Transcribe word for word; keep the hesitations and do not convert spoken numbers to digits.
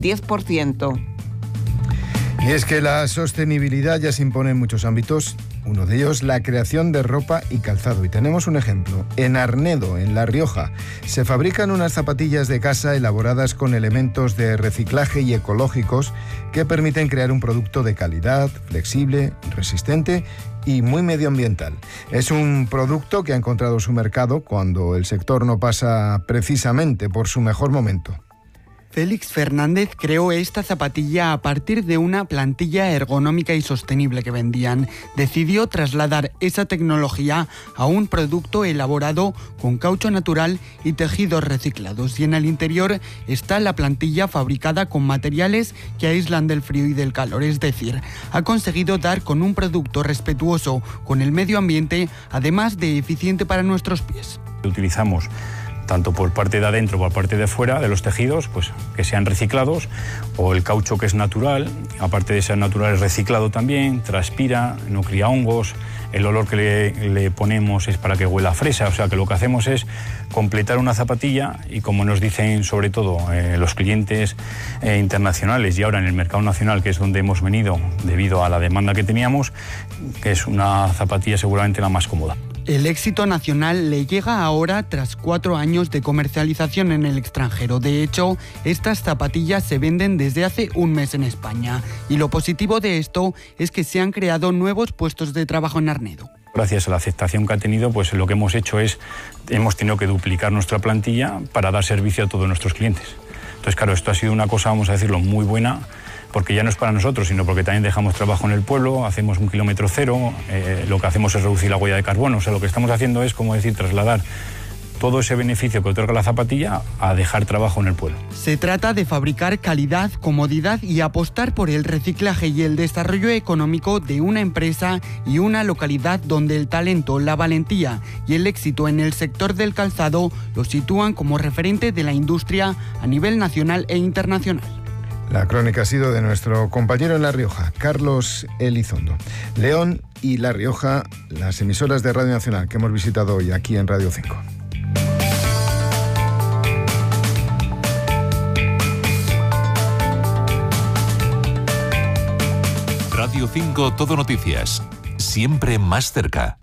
diez por ciento. Y es que la sostenibilidad ya se impone en muchos ámbitos, uno de ellos la creación de ropa y calzado. Y tenemos un ejemplo. En Arnedo, en La Rioja, se fabrican unas zapatillas de casa elaboradas con elementos de reciclaje y ecológicos que permiten crear un producto de calidad, flexible, resistente y muy medioambiental. Es un producto que ha encontrado su mercado cuando el sector no pasa precisamente por su mejor momento. Félix Fernández creó esta zapatilla a partir de una plantilla ergonómica y sostenible que vendían. Decidió trasladar esa tecnología a un producto elaborado con caucho natural y tejidos reciclados. Y en el interior está la plantilla fabricada con materiales que aíslan del frío y del calor. Es decir, ha conseguido dar con un producto respetuoso con el medio ambiente, además de eficiente para nuestros pies. Utilizamos tanto por parte de adentro como por parte de fuera de los tejidos, pues que sean reciclados, o el caucho que es natural, aparte de ser natural es reciclado también, transpira, no cría hongos, el olor que le, le ponemos es para que huela a fresa, o sea que lo que hacemos es completar una zapatilla y como nos dicen sobre todo eh, los clientes eh, internacionales y ahora en el mercado nacional, que es donde hemos venido debido a la demanda que teníamos, que es una zapatilla seguramente la más cómoda. El éxito nacional le llega ahora tras cuatro años de comercialización en el extranjero. De hecho, estas zapatillas se venden desde hace un mes en España. Y lo positivo de esto es que se han creado nuevos puestos de trabajo en Arnedo. Gracias a la aceptación que ha tenido, pues lo que hemos hecho es, hemos tenido que duplicar nuestra plantilla para dar servicio a todos nuestros clientes. Entonces, claro, esto ha sido una cosa, vamos a decirlo, muy buena, porque ya no es para nosotros, sino porque también dejamos trabajo en el pueblo, hacemos un kilómetro cero, eh, lo que hacemos es reducir la huella de carbono, o sea, lo que estamos haciendo es, como decir, trasladar todo ese beneficio que otorga la zapatilla a dejar trabajo en el pueblo. Se trata de fabricar calidad, comodidad y apostar por el reciclaje y el desarrollo económico de una empresa y una localidad donde el talento, la valentía y el éxito en el sector del calzado lo sitúan como referente de la industria a nivel nacional e internacional. La crónica ha sido de nuestro compañero en La Rioja, Carlos Elizondo. León y La Rioja, las emisoras de Radio Nacional que hemos visitado hoy aquí en Radio cinco. Radio cinco Todo Noticias, siempre más cerca.